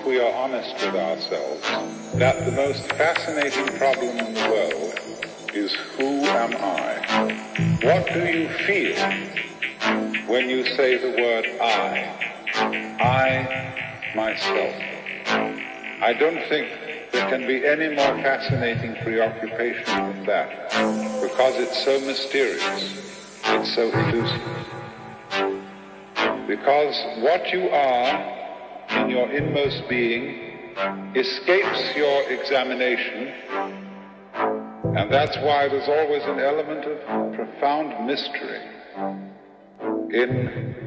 we are honest with ourselves, that the most fascinating problem in the world is who am I? What do you feel when you say the word I, myself? I don't think there can be any more fascinating preoccupation than that, because it's so mysterious, it's so elusive. Because what you are in your inmost being escapes your examination, and that's why there's always an element of profound mystery in